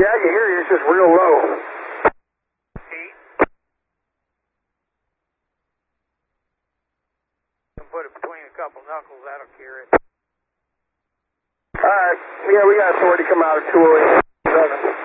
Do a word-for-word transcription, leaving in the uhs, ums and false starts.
Yeah, I can hear you. It's just real low. Heat. Can put it between a couple knuckles. That'll cure it. All right. Yeah, we got authority come out at two oh eight seven.